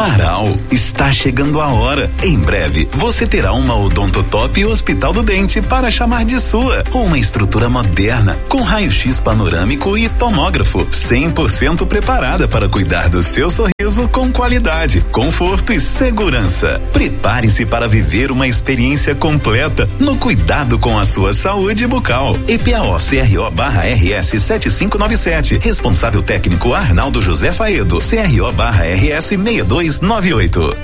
Marau, está chegando a hora. Em breve, você terá uma Odontotop Hospital do Dente para chamar de sua. Uma estrutura moderna, com raio-x panorâmico e tomógrafo, 100% preparada para cuidar do seu sorriso com qualidade, conforto e segurança. Prepare-se para viver uma experiência completa no cuidado com a sua saúde bucal. EPAO CRO/RS 7597. Responsável técnico Arnaldo José Faedo. CRO/RS 6298.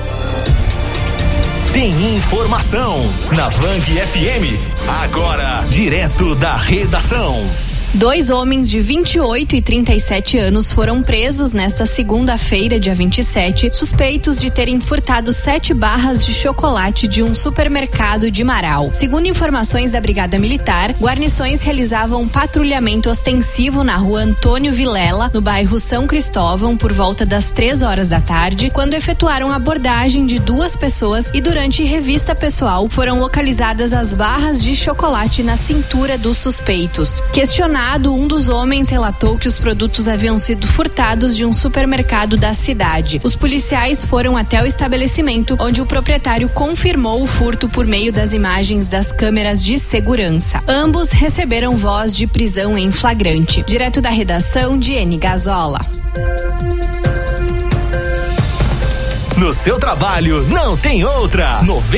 Tem informação na Vang FM. Agora, direto da redação. 2 homens de 28 e 37 anos foram presos nesta segunda-feira, dia 27, suspeitos de terem furtado 7 barras de chocolate de um supermercado de Marau. Segundo informações da Brigada Militar, guarnições realizavam um patrulhamento ostensivo na rua Antônio Vilela, no bairro São Cristóvão, por volta das 3 horas da tarde, quando efetuaram abordagem de 2 pessoas e durante revista pessoal foram localizadas as barras de chocolate na cintura dos suspeitos. Questionado, um dos homens relatou que os produtos haviam sido furtados de um supermercado da cidade. Os policiais foram até o estabelecimento, onde o proprietário confirmou o furto por meio das imagens das câmeras de segurança. Ambos receberam voz de prisão em flagrante. Direto da redação, Diene Gazola. No seu trabalho, não tem outra.